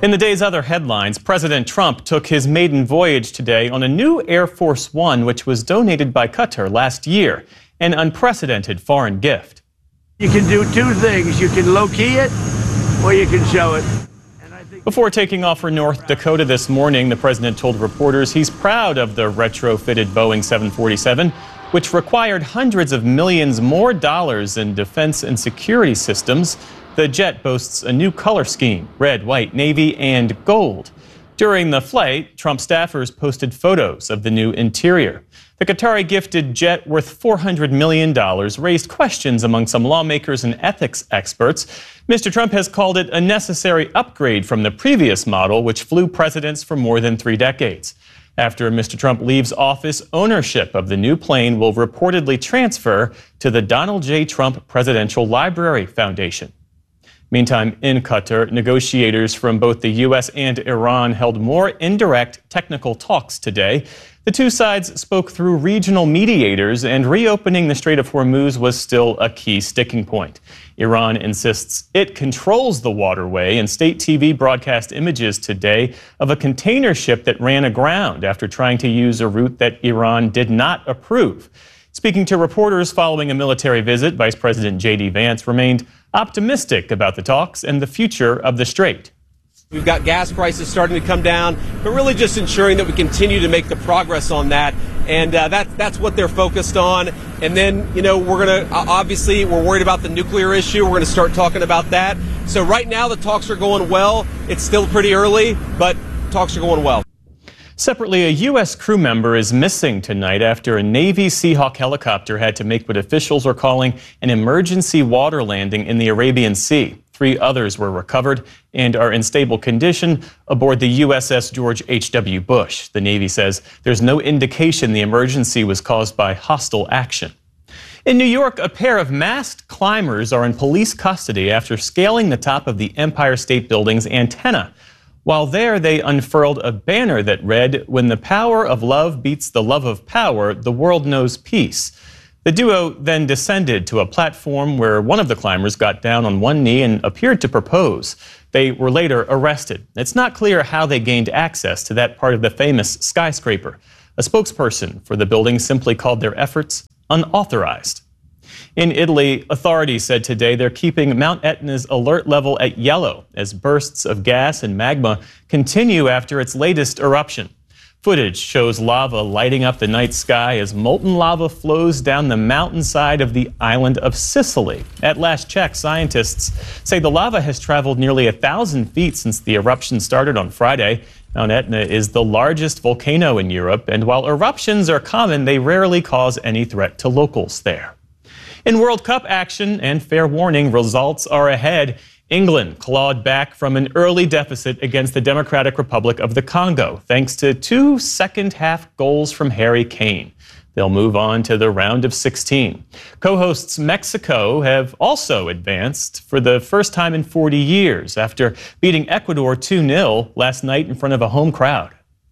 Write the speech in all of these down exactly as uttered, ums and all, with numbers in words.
In the day's other headlines, President Trump took his maiden voyage today on a new Air Force One, which was donated by Qatar last year, an unprecedented foreign gift. You can do two things. You can low-key it, or you can show it. Before taking off for North Dakota this morning, the president told reporters he's proud of the retrofitted Boeing seven forty-seven, which required hundreds of millions more dollars in defense and security systems. The jet boasts a new color scheme, red, white, navy, and gold. During the flight, Trump staffers posted photos of the new interior. The Qatari gifted jet worth four hundred million dollars raised questions among some lawmakers and ethics experts. Mister Trump has called it a necessary upgrade from the previous model, which flew presidents for more than three decades. After Mister Trump leaves office, ownership of the new plane will reportedly transfer to the Donald J. Trump Presidential Library Foundation. Meantime, in Qatar, negotiators from both the U S and Iran held more indirect technical talks today. The two sides spoke through regional mediators, and reopening the Strait of Hormuz was still a key sticking point. Iran insists it controls the waterway, and state T V broadcast images today of a container ship that ran aground after trying to use a route that Iran did not approve. Speaking to reporters following a military visit, Vice President J D Vance remained optimistic about the talks and the future of the strait. We've got gas prices starting to come down, but really just ensuring that we continue to make the progress on that. And uh, that, that's what they're focused on. And then, you know, we're going to, obviously, we're worried about the nuclear issue. We're going to start talking about that. So right now, the talks are going well. It's still pretty early, but talks are going well. Separately, a U S crew member is missing tonight after a Navy Seahawk helicopter had to make what officials are calling an emergency water landing in the Arabian Sea. Three others were recovered and are in stable condition aboard the U S S George H W Bush. The Navy says there's no indication the emergency was caused by hostile action. In New York, a pair of masked climbers are in police custody after scaling the top of the Empire State Building's antenna. While there, they unfurled a banner that read, "When the power of love beats the love of power, the world knows peace." The duo then descended to a platform where one of the climbers got down on one knee and appeared to propose. They were later arrested. It's not clear how they gained access to that part of the famous skyscraper. A spokesperson for the building simply called their efforts unauthorized. In Italy, authorities said today they're keeping Mount Etna's alert level at yellow as bursts of gas and magma continue after its latest eruption. Footage shows lava lighting up the night sky as molten lava flows down the mountainside of the island of Sicily. At last check, scientists say the lava has traveled nearly a thousand feet since the eruption started on Friday. Mount Etna is the largest volcano in Europe, and while eruptions are common, they rarely cause any threat to locals there. In World Cup action, and fair warning, results are ahead. England clawed back from an early deficit against the Democratic Republic of the Congo, thanks to two second-half goals from Harry Kane. They'll move on to the round of sixteen. Co-hosts Mexico have also advanced for the first time in forty years after beating Ecuador two nil last night in front of a home crowd.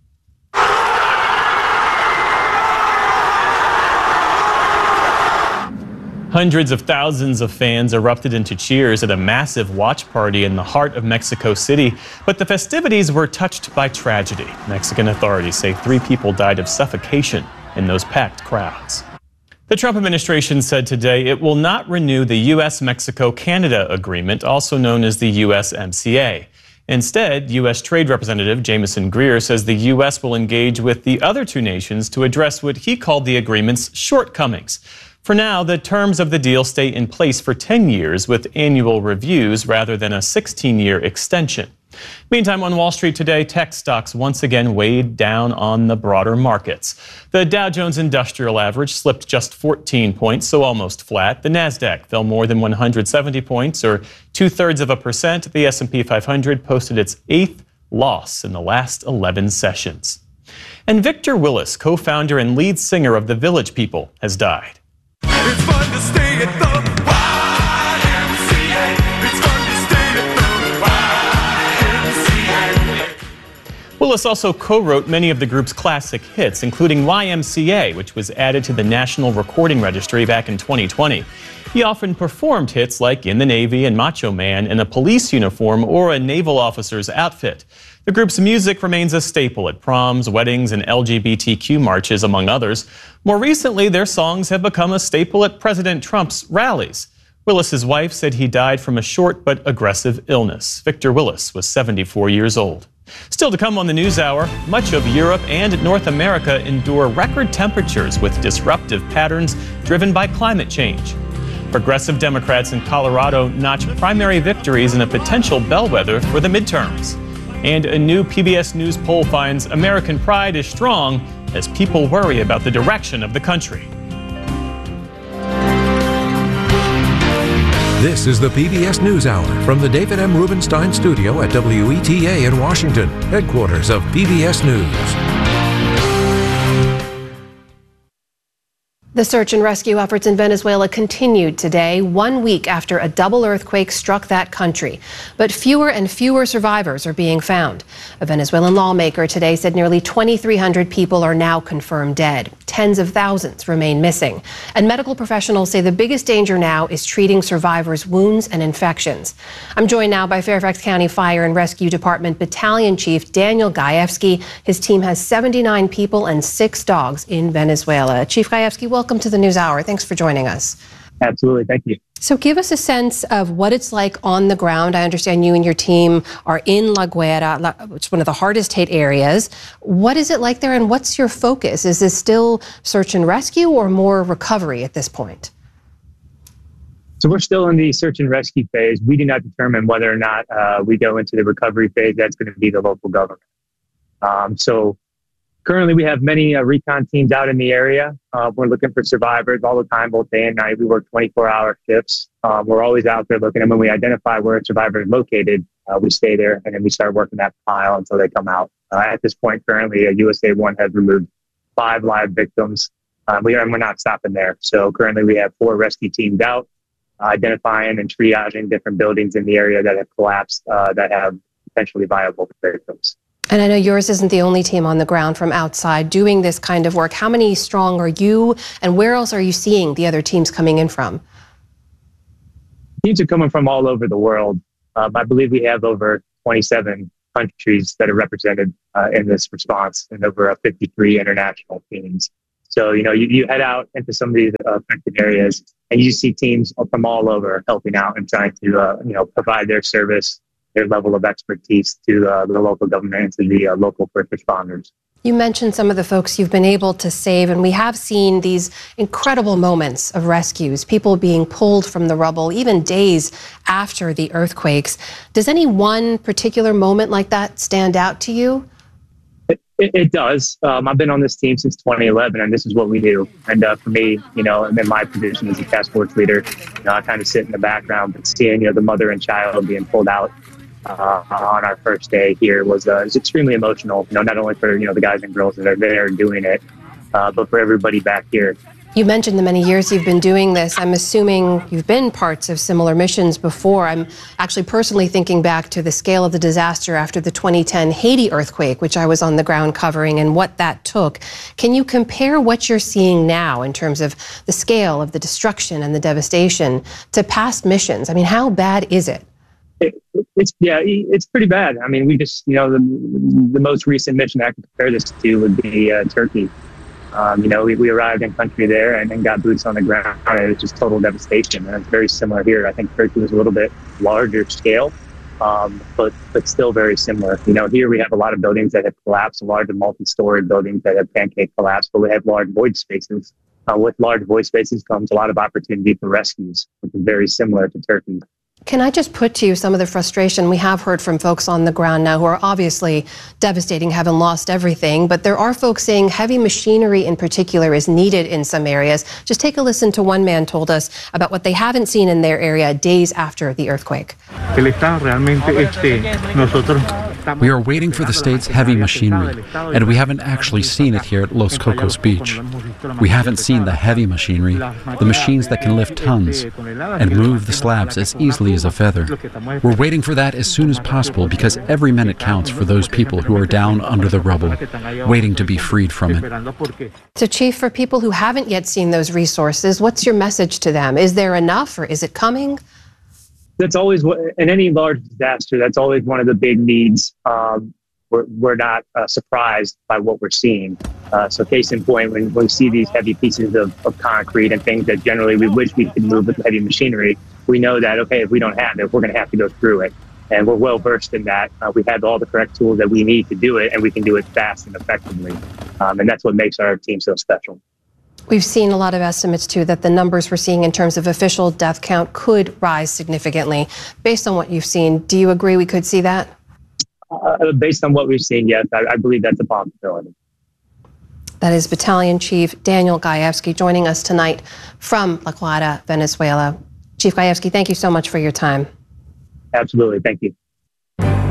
Hundreds of thousands of fans erupted into cheers at a massive watch party in the heart of Mexico City, but the festivities were touched by tragedy. Mexican authorities say three people died of suffocation in those packed crowds. The Trump administration said today it will not renew the U S Mexico Canada agreement, also known as the U S M C A. Instead, U S Trade Representative Jamieson Greer says the U S will engage with the other two nations to address what he called the agreement's shortcomings. For now, the terms of the deal stay in place for ten years with annual reviews rather than a sixteen-year extension. Meantime, on Wall Street today, tech stocks once again weighed down on the broader markets. The Dow Jones Industrial Average slipped just fourteen points, so almost flat. The Nasdaq fell more than one hundred seventy points, or two-thirds of a percent. The S and P five hundred posted its eighth loss in the last eleven sessions. And Victor Willis, co-founder and lead singer of the Village People, has died. It's fun to stay at the Y M C A. It's fun to stay at the Y M C A. Willis also co-wrote many of the group's classic hits, including Y M C A, which was added to the National Recording Registry back in twenty twenty. He often performed hits like In the Navy and Macho Man in a police uniform or a naval officer's outfit. The group's music remains a staple at proms, weddings, and L G B T Q marches, among others. More recently, their songs have become a staple at President Trump's rallies. Willis's wife said he died from a short but aggressive illness. Victor Willis was seventy-four years old. Still to come on the NewsHour, much of Europe and North America endure record temperatures with disruptive patterns driven by climate change. Progressive Democrats in Colorado notch primary victories in a potential bellwether for the midterms. And a new P B S News poll finds American pride is strong as people worry about the direction of the country. This is the P B S NewsHour from the David M. Rubenstein studio at W E T A in Washington, headquarters of P B S News. The search and rescue efforts in Venezuela continued today, one week after a double earthquake struck that country. But fewer and fewer survivors are being found. A Venezuelan lawmaker today said nearly twenty-three hundred people are now confirmed dead. Tens of thousands remain missing. And medical professionals say the biggest danger now is treating survivors' wounds and infections. I'm joined now by Fairfax County Fire and Rescue Department Battalion Chief Daniel Gajewski. His team has seventy-nine people and six dogs in Venezuela. Chief Gajewski, welcome. Welcome to the NewsHour. Thanks for joining us. Absolutely. Thank you. So give us a sense of what it's like on the ground. I understand you and your team are in La Guaira, which is one of the hardest hit areas. What is it like there and what's your focus? Is this still search and rescue or more recovery at this point? So we're still in the search and rescue phase. We do not determine whether or not uh, we go into the recovery phase. That's going to be the local government. Um, so Currently, we have many uh, recon teams out in the area. Uh, we're looking for survivors all the time, both day and night. We work twenty-four hour shifts. Um, we're always out there looking. And when we identify where a survivor is located, uh, we stay there and then we start working that pile until they come out. Uh, at this point, currently, uh, U S A one has removed five live victims. Uh, we are, and we're not stopping there. So currently, we have four rescue teams out, uh, identifying and triaging different buildings in the area that have collapsed, uh, that have potentially viable victims. And I know yours isn't the only team on the ground from outside doing this kind of work. How many strong are you, and where else are you seeing the other teams coming in from? Teams are coming from all over the world. Um, I believe we have over twenty-seven countries that are represented uh, in this response, and over uh, fifty-three international teams. So, you know, you, you head out into some of these uh, affected areas, and you see teams from all over helping out and trying to, uh, you know, provide their service, their level of expertise to uh, the local government and to the uh, local first responders. You mentioned some of the folks you've been able to save, and we have seen these incredible moments of rescues, people being pulled from the rubble, even days after the earthquakes. Does any one particular moment like that stand out to you? It, it, it does. Um, I've been on this team since twenty eleven, and this is what we do. And uh, for me, you know, in my position as a task force leader, you know, I kind of sit in the background, but seeing, you know, the mother and child being pulled out Uh, on our first day here was uh, was extremely emotional. You know, not only for you know the guys and girls that are there doing it, uh, but for everybody back here. You mentioned the many years you've been doing this. I'm assuming you've been parts of similar missions before. I'm actually personally thinking back to the scale of the disaster after the twenty ten Haiti earthquake, which I was on the ground covering, and what that took. Can you compare what you're seeing now in terms of the scale of the destruction and the devastation to past missions? I mean, how bad is it? It, it's yeah, it's pretty bad. I mean, we just you know the the most recent mission I can compare this to would be uh, Turkey. Um, you know, we, we arrived in country there and then got boots on the ground. It was just total devastation, and it's very similar here. I think Turkey was a little bit larger scale, um, but but still very similar. You know, here we have a lot of buildings that have collapsed, large multi-story buildings that have pancake collapsed, but we have large void spaces. Uh, with large void spaces comes a lot of opportunity for rescues, which is very similar to Turkey. Can I just put to you some of the frustration we have heard from folks on the ground now who are obviously devastating, having lost everything, but there are folks saying heavy machinery in particular is needed in some areas. Just take a listen to one man told us about what they haven't seen in their area days after the earthquake. We are waiting for the state's heavy machinery, and we haven't actually seen it here at Los Cocos Beach. We haven't seen the heavy machinery, the machines that can lift tons and move the slabs as easily as a feather. We're waiting for that as soon as possible because every minute counts for those people who are down under the rubble, waiting to be freed from it. So, Chief, for people who haven't yet seen those resources, what's your message to them? Is there enough or is it coming? That's always what, in any large disaster, that's always one of the big needs. Um, we're, we're not uh, surprised by what we're seeing. Uh, so case in point, when we see these heavy pieces of, of concrete and things that generally we wish we could move with heavy machinery, we know that, okay, if we don't have it, we're going to have to go through it. And we're well versed in that. Uh, we have all the correct tools that we need to do it, and we can do it fast and effectively. Um, and that's what makes our team so special. We've seen a lot of estimates, too, that the numbers we're seeing in terms of official death count could rise significantly. Based on what you've seen, do you agree we could see that? Uh, based on what we've seen, yes, I, I believe that's a possibility. That is Battalion Chief Daniel Gajewski joining us tonight from La Guaira, Venezuela. Chief Gajewski, thank you so much for your time. Absolutely. Thank you.